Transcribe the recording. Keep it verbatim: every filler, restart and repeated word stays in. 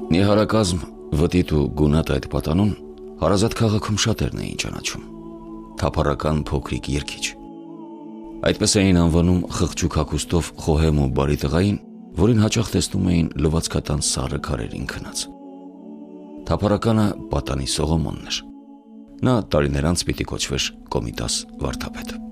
Նիհարակազմ, վտիտ ու գունատ այդ պատանուն Հարազատ քաղաքում շատերն էին ճանաչում։ Թափառական փոքրիկ երգիչ։ Այդպես էին անվանում խղճուկ հագուստով խոհեմ ու բարի տղային, որին հաճախ տեսնում էին լվացքատան սառը քարերին քնած։ Թափառականը պատանի Սողոմոնն էր։ Նա տարիներ անց պիտի կոչվեր Կոմիտաս վարդապետ։